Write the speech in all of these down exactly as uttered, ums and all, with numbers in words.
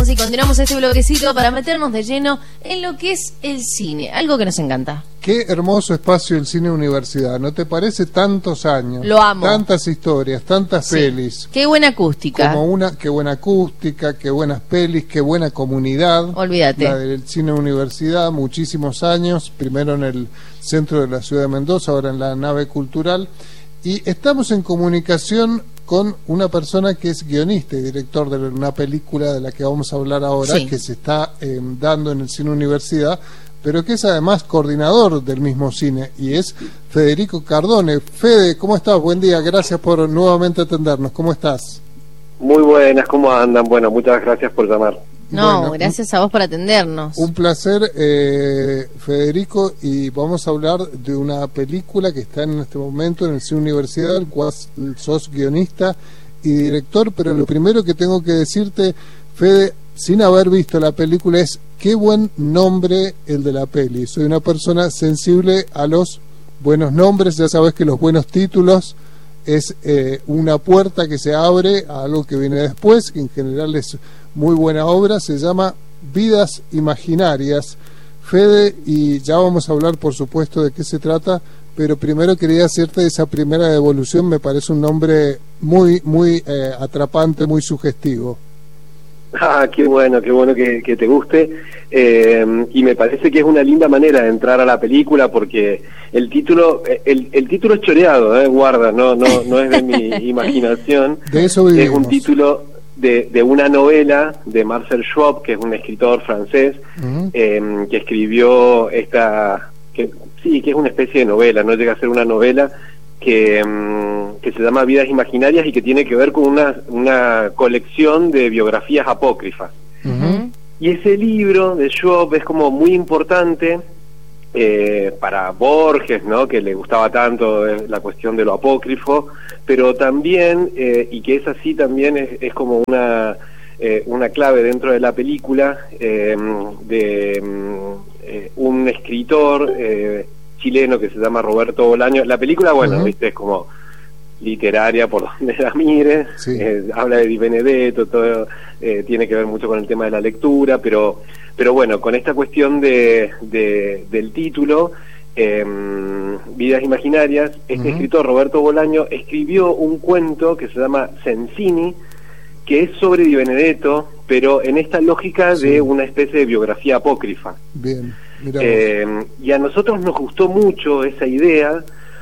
Vamos y continuamos este bloquecito para meternos de lleno en lo que es el cine, algo que nos encanta. Qué hermoso espacio el cine universidad, ¿no te parece? Tantos años, lo amo, tantas historias, tantas sí. pelis. Qué buena acústica. Como una, qué buena acústica, qué buenas pelis, qué buena comunidad. Olvídate. La del cine universidad, muchísimos años, primero en el centro de la ciudad de Mendoza, ahora en la nave cultural. Y estamos en comunicación con una persona que es guionista y director de una película de la que vamos a hablar ahora, sí. que se está eh, dando en el cine universidad, pero que es además coordinador del mismo cine, y es Federico Cardone. Fede, ¿cómo estás? Buen día, gracias por nuevamente atendernos. ¿Cómo estás? Muy buenas, ¿cómo andan? Bueno, muchas gracias por llamar. No, bueno, gracias a vos por atendernos. Un placer, eh, Federico, y vamos a hablar de una película que está en este momento en el cine universidad, el cual sos guionista y director, pero lo primero que tengo que decirte, Fede, sin haber visto la película, es qué buen nombre el de la peli. Soy una persona sensible a los buenos nombres, ya sabes que los buenos títulos es eh, una puerta que se abre a algo que viene después, que en general es muy buena obra. Se llama Vidas Imaginarias, Fede, y ya vamos a hablar por supuesto de qué se trata, pero primero quería hacerte esa primera devolución. Me parece un nombre muy muy eh, atrapante, muy sugestivo. Ah, qué bueno, qué bueno que, que te guste, eh, y me parece que es una linda manera de entrar a la película, porque el título el, el título es choreado, eh, guarda, no no no es de mi imaginación. De eso vivimos. Es un título de, de una novela de Marcel Schwab, que es un escritor francés, uh-huh. eh, que escribió esta, que sí, que es una especie de novela, no llega a ser una novela, que, um, que se llama Vidas Imaginarias y que tiene que ver con una, una colección de biografías apócrifas. Uh-huh. Y ese libro de Schwab es como muy importante eh, para Borges, ¿no?, que le gustaba tanto eh, la cuestión de lo apócrifo, pero también, eh, y que es así también, es, es como una, eh, una clave dentro de la película, eh, de eh, un escritor eh, chileno que se llama Roberto Bolaño. La película, bueno, uh-huh. viste, es como literaria por donde la mires, sí. eh, habla de Di Benedetto, todo eh, tiene que ver mucho con el tema de la lectura, pero pero bueno, con esta cuestión de, de del título, eh, Vidas Imaginarias, este uh-huh. escritor Roberto Bolaño escribió un cuento que se llama Sensini, que es sobre Di Benedetto, pero en esta lógica sí. de una especie de biografía apócrifa. Bien. Eh, y a nosotros nos gustó mucho esa idea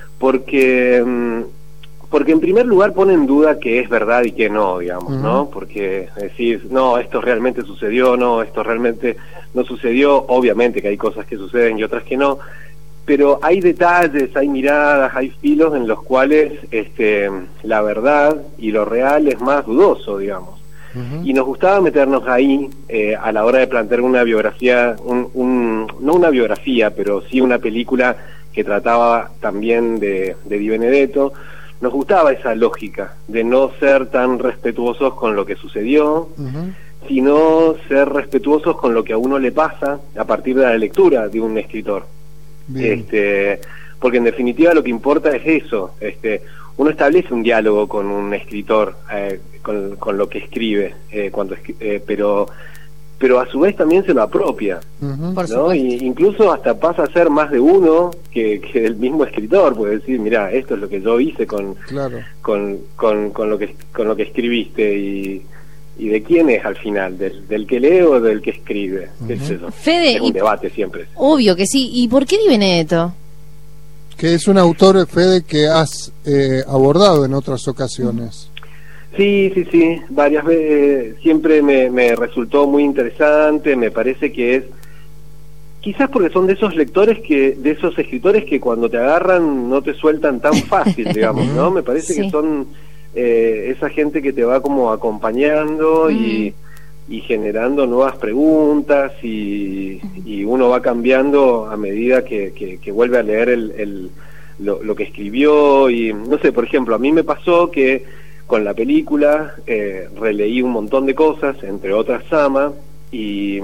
porque porque en primer lugar pone en duda que es verdad y que no, digamos, uh-huh. ¿no? Porque decís, no, esto realmente sucedió, no, esto realmente no sucedió. Obviamente que hay cosas que suceden y otras que no, pero hay detalles, hay miradas, hay filos en los cuales este, la verdad y lo real es más dudoso, digamos. Uh-huh. Y nos gustaba meternos ahí eh, a la hora de plantear una biografía, un, un, no una biografía, pero sí una película que trataba también de, de Di Benedetto. Nos gustaba esa lógica de no ser tan respetuosos con lo que sucedió, uh-huh. sino ser respetuosos con lo que a uno le pasa a partir de la lectura de un escritor. Bien. Este, porque en definitiva lo que importa es eso, este, uno establece un diálogo con un escritor, eh, con, con lo que escribe, eh, cuando escri- eh, pero pero a su vez también se lo apropia, uh-huh. ¿no? Y incluso hasta pasa a ser más de uno que, que el mismo escritor, puede decir, mira, esto es lo que yo hice con claro. con, con, con lo que con lo que escribiste, y y de quién es al final, del, del que lee o del que escribe. Uh-huh. ¿Qué es eso? Fede, es un y, debate siempre. Obvio que sí. ¿Y por qué Di Benedetto? Que es un autor, Fede, que has eh, abordado en otras ocasiones. Sí, sí, sí, varias veces. Siempre me, me resultó muy interesante. Me parece que es, quizás porque son de esos lectores que, de esos escritores que cuando te agarran no te sueltan tan fácil, digamos, ¿no? Me parece sí. que son eh, esa gente que te va como acompañando mm. y, y generando nuevas preguntas, y, y uno va cambiando a medida que, que, que vuelve a leer el, el, lo, lo que escribió. Y no sé, por ejemplo, a mí me pasó que con la película eh, releí un montón de cosas, entre otras Sama, y,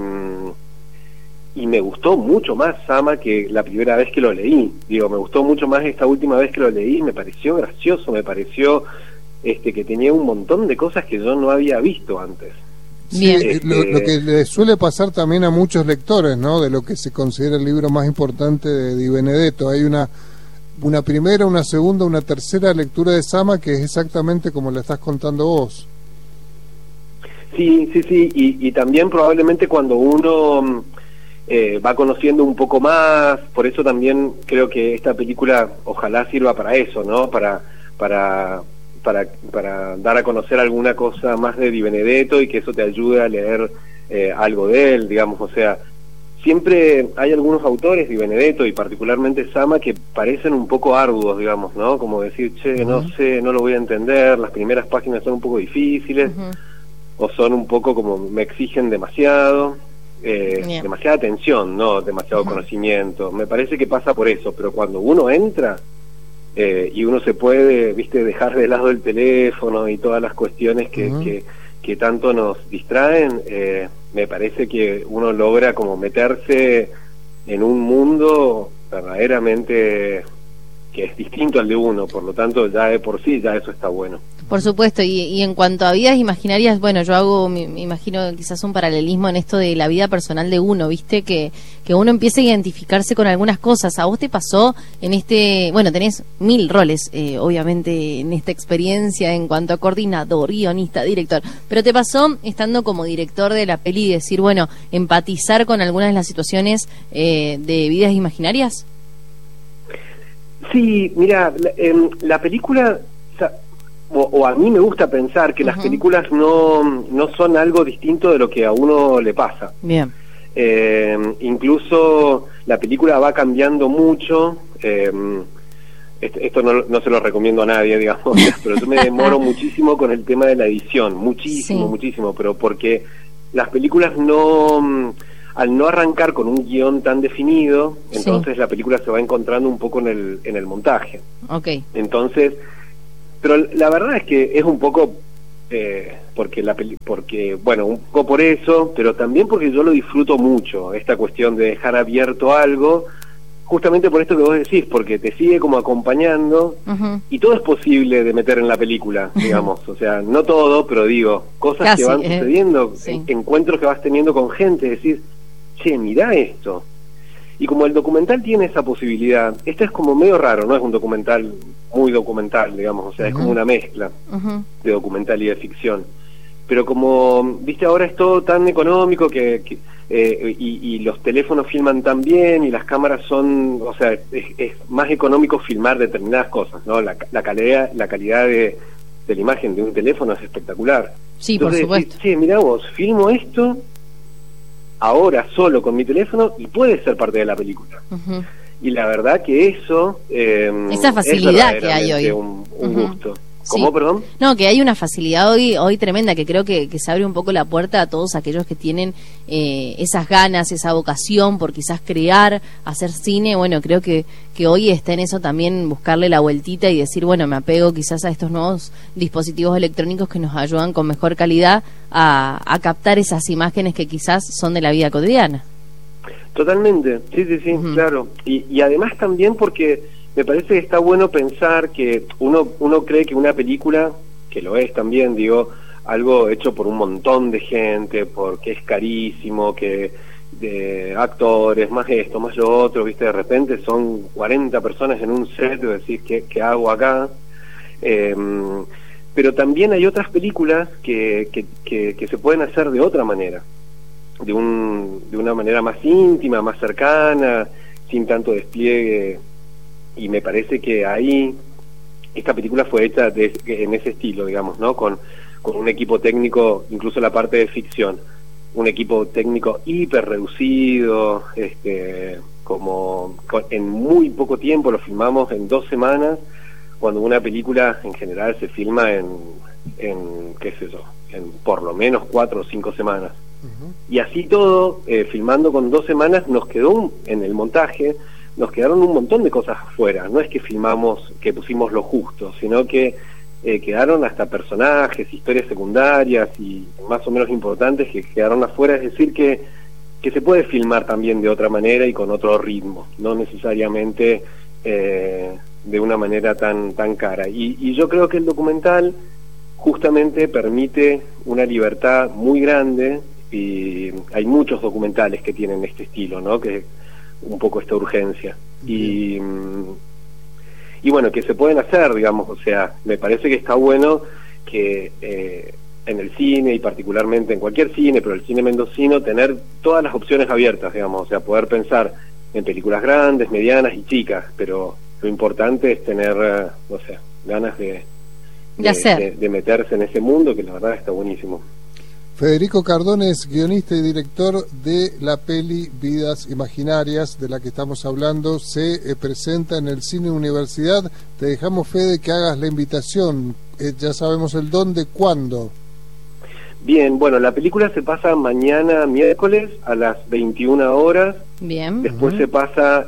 y me gustó mucho más Sama que la primera vez que lo leí. Digo, me gustó mucho más esta última vez que lo leí, me pareció gracioso, me pareció este que tenía un montón de cosas que yo no había visto antes. Sí, este, lo, lo que le suele pasar también a muchos lectores, ¿no? De lo que se considera el libro más importante de Di Benedetto. Hay una una primera, una segunda, una tercera lectura de Sama que es exactamente como la estás contando vos. Sí, sí, sí, y, y también probablemente cuando uno eh, va conociendo un poco más, por eso también creo que esta película ojalá sirva para eso, ¿no? Para para para para dar a conocer alguna cosa más de Di Benedetto y que eso te ayude a leer eh, algo de él, digamos, o sea, siempre hay algunos autores, Di Benedetto y particularmente Sama, que parecen un poco arduos, digamos, ¿no? Como decir, che, no sé, no lo voy a entender, las primeras páginas son un poco difíciles, uh-huh. o son un poco como, me exigen demasiado, eh, yeah. demasiada atención, no demasiado uh-huh. conocimiento. Me parece que pasa por eso, pero cuando uno entra eh, y uno se puede, viste, dejar de lado el teléfono y todas las cuestiones que... Uh-huh. que que tanto nos distraen, eh, me parece que uno logra como meterse en un mundo verdaderamente que es distinto al de uno, por lo tanto ya de por sí ya eso está bueno. Por supuesto, y, y en cuanto a vidas imaginarias, bueno, yo hago, me, me imagino quizás un paralelismo en esto de la vida personal de uno, ¿viste? Que, que uno empieza a identificarse con algunas cosas. ¿A vos te pasó en este, bueno, tenés mil roles, eh, obviamente, en esta experiencia en cuanto a coordinador, guionista, director, pero te pasó estando como director de la peli y decir, bueno, empatizar con algunas de las situaciones eh, de vidas imaginarias? Sí, mira, la, eh, la película... O, o a mí me gusta pensar que uh-huh. las películas no, no son algo distinto de lo que a uno le pasa. Bien. Eh, incluso la película va cambiando mucho. Eh, esto esto no, no se lo recomiendo a nadie, digamos, pero yo me demoro muchísimo con el tema de la edición. Muchísimo, sí. muchísimo. Pero porque las películas no... Al no arrancar con un guión tan definido, entonces sí. la película se va encontrando un poco en el, en el montaje. Okay. Entonces... Pero la verdad es que es un poco eh, porque la peli porque bueno un poco por eso, pero también porque yo lo disfruto mucho, esta cuestión de dejar abierto algo, justamente por esto que vos decís, porque te sigue como acompañando uh-huh. y todo es posible de meter en la película, digamos, o sea, no todo, pero digo, cosas Casi, que van eh, sucediendo, sí. encuentros que vas teniendo con gente, decís, che, mirá esto. Y como el documental tiene esa posibilidad, esto es como medio raro, no es un documental muy documental, digamos, o sea, uh-huh. es como una mezcla uh-huh. de documental y de ficción. Pero como, viste, ahora es todo tan económico que, que eh, y, y los teléfonos filman tan bien y las cámaras son, o sea, es, es más económico filmar determinadas cosas, ¿no? La, la calidad, la calidad de, de la imagen de un teléfono es espectacular. Sí, Entonces, por supuesto. Sí, mirá vos, filmo esto ahora solo con mi teléfono y puede ser parte de la película. Uh-huh. Y la verdad que eso eh, esa facilidad que hay hoy, un, un uh-huh. gusto. ¿Cómo, sí. perdón? No, que hay una facilidad hoy hoy tremenda, que creo que, que se abre un poco la puerta a todos aquellos que tienen eh, esas ganas, esa vocación por quizás crear, hacer cine. Bueno, creo que, que hoy está en eso también, buscarle la vueltita y decir, bueno, me apego quizás a estos nuevos dispositivos electrónicos que nos ayudan con mejor calidad a, a captar esas imágenes que quizás son de la vida cotidiana. Totalmente, sí, sí, sí, uh-huh. claro. Y, y además también porque me parece que está bueno pensar que uno uno cree que una película, que lo es también, digo, algo hecho por un montón de gente, porque es carísimo, que de actores, más esto, más lo otro, viste, de repente son cuarenta personas en un set, y decís, ¿qué, qué hago acá? Eh, pero también hay otras películas que, que, que, que se pueden hacer de otra manera, de, un, de una manera más íntima, más cercana, sin tanto despliegue. Y me parece que ahí esta película fue hecha de, en ese estilo, digamos, ¿no? Con, con un equipo técnico, incluso la parte de ficción, un equipo técnico hiper reducido, este, como con, en muy poco tiempo, lo filmamos en dos semanas, cuando una película en general se filma en, en qué sé yo, en por lo menos cuatro o cinco semanas. Uh-huh. Y así todo, eh, filmando con dos semanas, nos quedó un, en el montaje, nos quedaron un montón de cosas afuera. No es que filmamos, que pusimos lo justo, sino que eh, quedaron hasta personajes, historias secundarias y más o menos importantes que quedaron afuera. Es decir, que, que se puede filmar también de otra manera y con otro ritmo, no necesariamente eh, de una manera tan, tan cara. Y, y yo creo que el documental justamente permite una libertad muy grande, y hay muchos documentales que tienen este estilo, ¿no? Que un poco esta urgencia. Y, y bueno, que se pueden hacer, digamos, o sea, me parece que está bueno que eh, en el cine, y particularmente en cualquier cine, pero el cine mendocino, tener todas las opciones abiertas, digamos, o sea, poder pensar en películas grandes, medianas y chicas, pero lo importante es tener, uh, o sea, ganas de, de, hacer. de, de meterse en ese mundo, que la verdad está buenísimo. Federico Cardone es guionista y director de la peli Vidas Imaginarias, de la que estamos hablando. Se eh, presenta en el Cine Universidad. Te dejamos, Fede, que hagas la invitación. Eh, ya sabemos el dónde, cuándo. Bien, bueno, la película se pasa mañana miércoles a las veintiuna horas. Bien. Después uh-huh. se pasa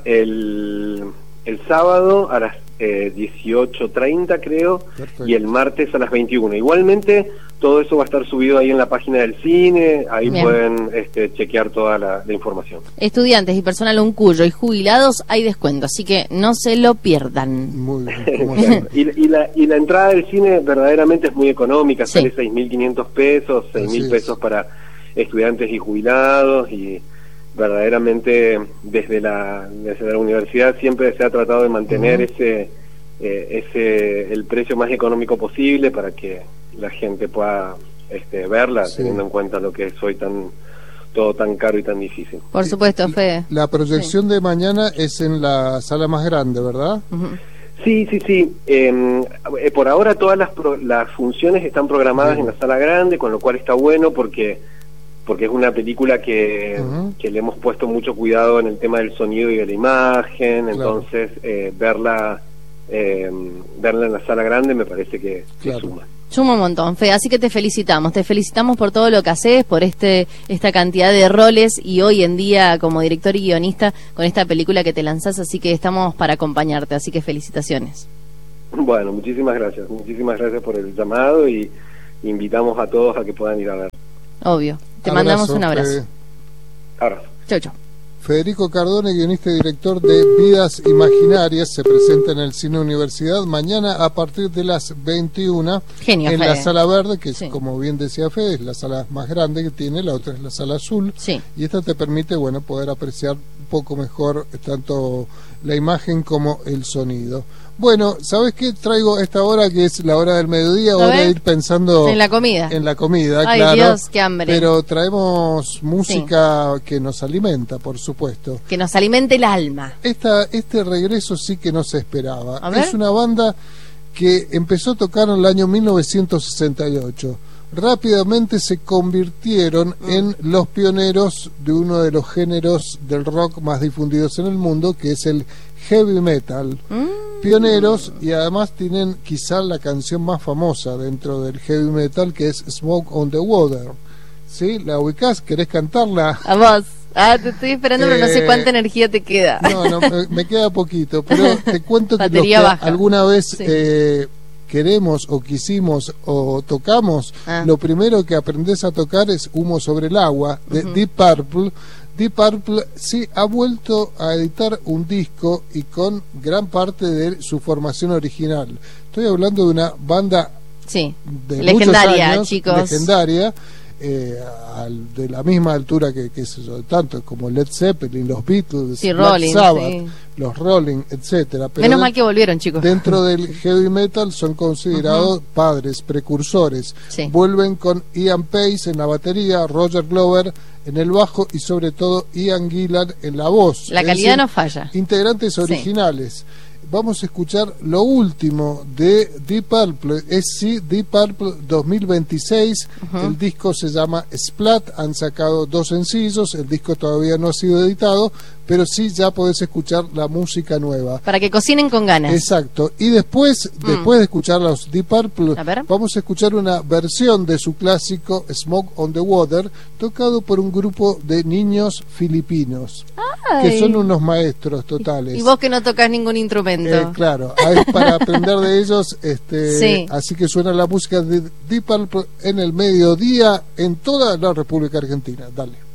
el, el sábado a las eh, dieciocho treinta, creo. Perfecto. Y el martes a las veintiuna. Igualmente, todo eso va a estar subido ahí en la página del cine. Ahí Bien. pueden este, chequear toda la, la información. Estudiantes y personal uncuyo y jubilados hay descuento, así que no se lo pierdan. Muy bien. y, y, la, y la entrada del cine verdaderamente es muy económica, sí. Sale seis mil quinientos pesos, seis mil pesos para estudiantes y jubilados, y verdaderamente desde la, desde la universidad siempre se ha tratado de mantener uh-huh. ese, eh, ese el precio más económico posible para que la gente pueda este, verla, sí. teniendo en cuenta lo que es hoy tan todo tan caro y tan difícil. Por supuesto, Fede. La proyección sí. de mañana es en la sala más grande, ¿verdad? Uh-huh. Sí, sí, sí. Eh, eh, por ahora todas las, pro, las funciones están programadas sí. en la sala grande, con lo cual está bueno porque porque es una película que, uh-huh. que le hemos puesto mucho cuidado en el tema del sonido y de la imagen, claro. entonces eh, verla eh, verla en la sala grande me parece que, claro. que suma. Suma un montón, Fe, así que te felicitamos, te felicitamos por todo lo que haces, por este esta cantidad de roles, y hoy en día como director y guionista con esta película que te lanzás, así que estamos para acompañarte, así que felicitaciones. Bueno, muchísimas gracias, muchísimas gracias por el llamado, y invitamos a todos a que puedan ir a ver. Obvio, te abrazo, mandamos un abrazo. Fede. Abrazo. Chau, chau. Federico Cardone, guionista y director de Vidas Imaginarias, se presenta en el Cine Universidad mañana a partir de las veintiuna. Genio, en Fede. la sala verde, que es, sí. como bien decía Fede, es la sala más grande que tiene, la otra es la sala azul, sí. y esta te permite, bueno, poder apreciar un poco mejor tanto la imagen como el sonido. Bueno, ¿sabes qué? Traigo esta hora que es la hora del mediodía, hora de ir pensando en la comida. En la comida, Ay, claro. Dios, qué hambre. Pero traemos música sí. que nos alimenta, por supuesto. Que nos alimente el alma. Esta, este regreso sí que no se esperaba. Es una banda que empezó a tocar en el año mil novecientos sesenta y ocho. Rápidamente se convirtieron mm. en los pioneros de uno de los géneros del rock más difundidos en el mundo, que es el heavy metal. Mm. Pioneros, y además tienen quizá la canción más famosa dentro del heavy metal, que es Smoke on the Water. ¿Sí? ¿La ubicás? ¿Querés cantarla? A vos. Ah, te estoy esperando, eh, pero no sé cuánta energía te queda. No, no, me, me queda poquito, pero te cuento que, los que baja. alguna vez sí. eh, queremos o quisimos o tocamos, ah. lo primero que aprendés a tocar es Humo sobre el agua, de uh-huh. Deep Purple. Deep Purple sí ha vuelto a editar un disco, y con gran parte de su formación original. Estoy hablando de una banda sí. de legendaria, muchos años, chicos. legendaria, eh, al, de la misma altura que, que es eso, tanto como Led Zeppelin, los Beatles, sí, Black Rolling, Sabbath, sí. los Rolling, etcétera. Pero menos mal que volvieron, chicos. Dentro del heavy metal son considerados uh-huh. padres, precursores. Sí. Vuelven con Ian Pace en la batería, Roger Glover en el bajo y sobre todo Ian Gillan en la voz. La calidad decir, no falla. Integrantes originales. Sí. Vamos a escuchar lo último de Deep Purple, es sí, Deep Purple dos mil veintiséis. Uh-huh. El disco se llama Splat, han sacado dos sencillos, el disco todavía no ha sido editado, pero sí ya podés escuchar la música nueva. Para que cocinen con ganas. Exacto. Y después, mm. después de escuchar los Deep Purple, a vamos a escuchar una versión de su clásico Smoke on the Water, tocado por un grupo de niños filipinos. Ay. Que son unos maestros totales. Y vos que no tocas ningún instrumento. Eh, claro, es para aprender de ellos, este, sí. Así que suena la música de Deep Purple en el mediodía en toda la República Argentina. Dale.